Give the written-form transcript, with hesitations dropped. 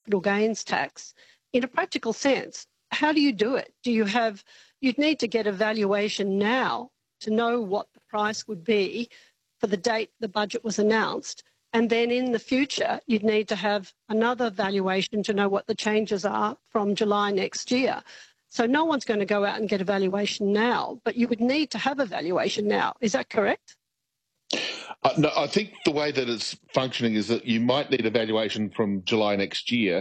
capital gains tax. In a practical sense, how do you do it? You'd need to get a valuation now to know what the price would be for the date the budget was announced. And then in the future, you'd need to have another valuation to know what the changes are from July next year. So no one's going to go out and get a valuation now, but you would need to have a valuation now. Is that correct? No, I think the way that it's functioning is that you might need a valuation from July next year,